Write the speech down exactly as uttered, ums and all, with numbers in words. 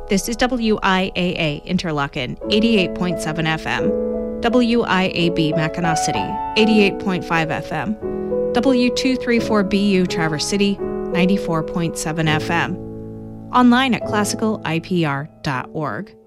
This is W I A A Interlaken, eighty-eight point seven F M, W I A B Mackinac City, eighty-eight point five F M, W two thirty-four B U Traverse City, ninety-four point seven F M. Online at classical I P R dot org.